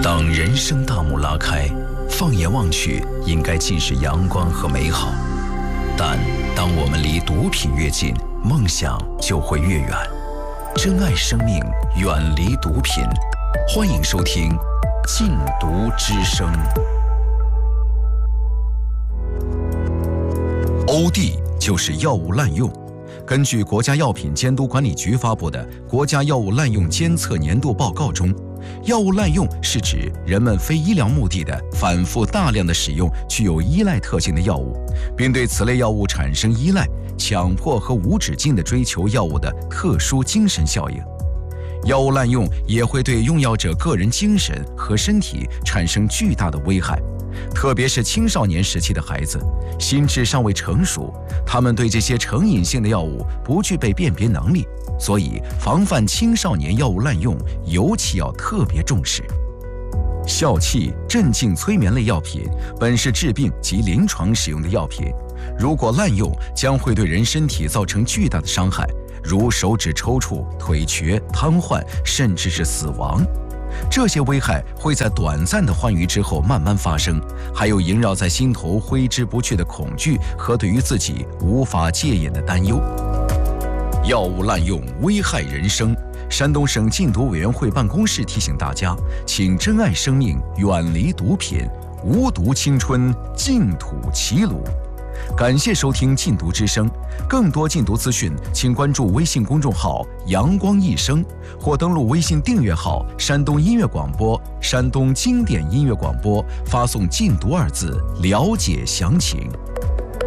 当人生大幕拉开，放眼望去，应该尽是阳光和美好。但当我们离毒品越近，梦想就会越远。珍爱生命，远离毒品。欢迎收听《禁毒之声》。OD 就是药物滥用。根据国家药品监督管理局发布的《国家药物滥用监测年度报告》中，药物滥用是指人们非医疗目的的反复大量的使用具有依赖特性的药物，并对此类药物产生依赖、强迫和无止境地追求药物的特殊精神效应。药物滥用也会对用药者个人精神和身体产生巨大的危害，特别是青少年时期的孩子，心智尚未成熟，他们对这些成瘾性的药物不具备辨别能力，所以防范青少年药物滥用尤其要特别重视。笑气、镇静、催眠类药品本是治病及临床使用的药品，如果滥用，将会对人身体造成巨大的伤害，如手指抽搐、腿瘸、瘫痪，甚至是死亡。这些危害会在短暂的欢愉之后慢慢发生，还有萦绕在心头挥之不去的恐惧和对于自己无法戒瘾的担忧。药物滥用危害人生，山东省禁毒委员会办公室提醒大家，请珍爱生命，远离毒品，无毒青春，净土齐鲁。感谢收听禁毒之声，更多禁毒资讯请关注微信公众号阳光一生，或登录微信订阅号山东音乐广播、山东经典音乐广播，发送禁毒2字了解详情。